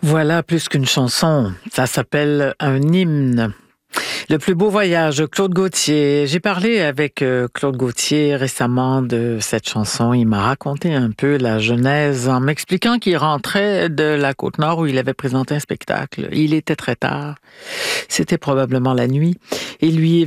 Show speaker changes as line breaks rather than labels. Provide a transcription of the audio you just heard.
Voilà plus qu'une chanson, ça s'appelle un hymne. Le plus beau voyage, Claude Gauthier. J'ai parlé avec Claude Gauthier récemment de cette chanson. Il m'a raconté un peu la genèse en m'expliquant qu'il rentrait de la Côte-Nord où il avait présenté un spectacle. Il était très tard. C'était probablement la nuit. Et lui est